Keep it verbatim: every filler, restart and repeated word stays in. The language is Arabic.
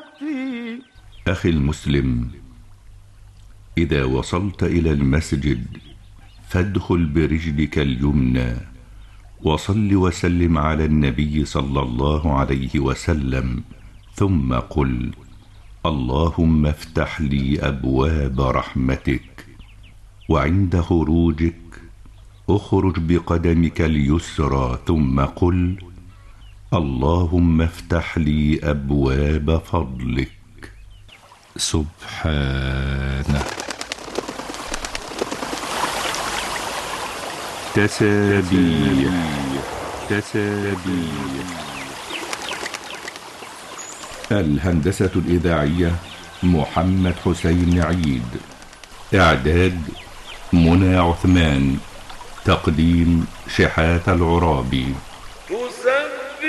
رحمتي. أخي المسلم، إذا وصلت إلى المسجد فادخل برجلك اليمنى وصل وسلم على النبي صلى الله عليه وسلم، ثم قل: اللهم افتح لي أبواب رحمتك. وعند خروجك اخرج بقدمك اليسرى ثم قل: اللهم افتح لي أبواب فضلك. سبحانه. تسابيح تسابيح. الهندسة الإذاعية محمد حسين عيد. إعداد منى عثمان. تقديم شحات العرابي.